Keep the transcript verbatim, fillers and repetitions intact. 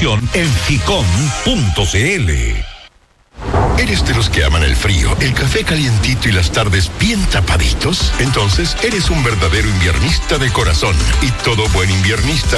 información en ficom punto cl. ¿Eres de los que aman el frío, el café calientito y las tardes bien tapaditos? Entonces, eres un verdadero inviernista de corazón. Y todo buen inviernista